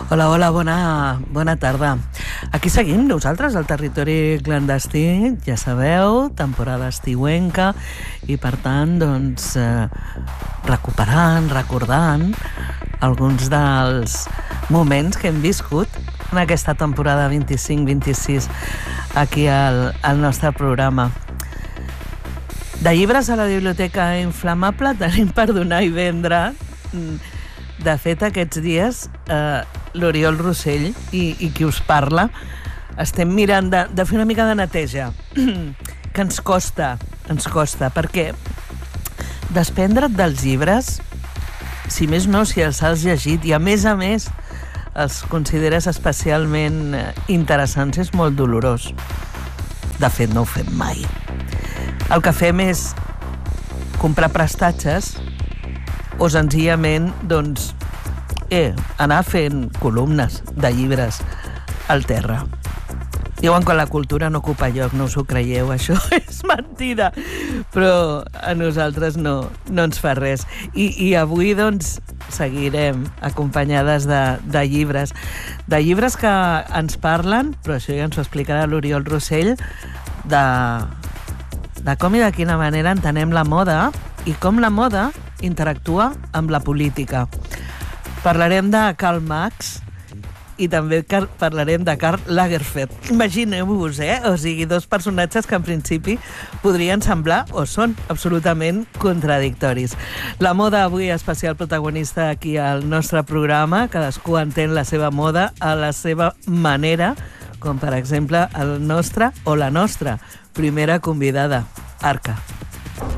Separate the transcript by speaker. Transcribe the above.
Speaker 1: Hola, hola, bona tarda. Aquí seguim nosaltres, al territori clandestí, ja sabeu, temporada estiuenca, i per tant, doncs, recuperant, recordant alguns dels moments que hem viscut en aquesta temporada 25-26 aquí al nostre programa. De llibres a la Biblioteca Inflamable tenim per donar i vendre. De fet, aquests dies, l'Oriol Rossell i qui us parla estem mirant de fer una mica de neteja, que ens costa, perquè desprendre't dels llibres, si més no, si els has llegit i a més els consideres especialment interessants, és molt dolorós. De fet, no ho fem mai. El que fem és comprar prestatges o senzillament, doncs, anar fent columnes de llibres al terra. Diuen que la cultura no ocupa lloc, no us ho creieu, això és mentida, però a nosaltres no ens fa res. I avui, doncs, seguirem acompanyades de llibres que ens parlen, però això ja ens ho explicarà l'Oriol Rossell, de com i de quina manera entenem la moda i com la moda interactua amb la política. Parlarem de Karl Marx i també parlarem de Karl Lagerfeld. Imagineu-vos, o sigui, dos personatges que en principi podrien semblar o són absolutament contradictoris. La moda avui especial protagonista aquí al nostre programa, cadascú entén la seva moda a la seva manera, com per exemple el nostre o la nostra primera convidada, Arca.